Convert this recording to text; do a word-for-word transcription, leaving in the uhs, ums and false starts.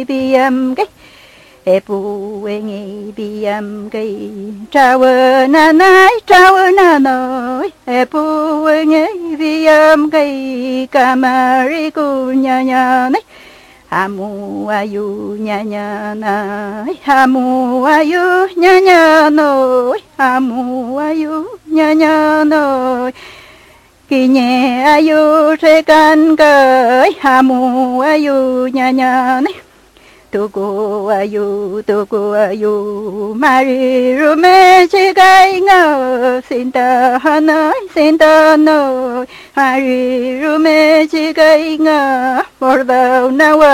biam cái e pu e ngi biam cái trao na nai trao na noi e pu e ngi biam cái kamari ku nya nya này hamu ayu nya nya nai hamu ayu nya nya noi hamu ayu nya nya noi kỳ nhẹ ayu thế can cởi hamu ayu nya nya này tu cô ayu tu cô ayu mari rume chi gai ngờ xin ta nói xin ta nói mari rume chi gai ngờ por đâu nào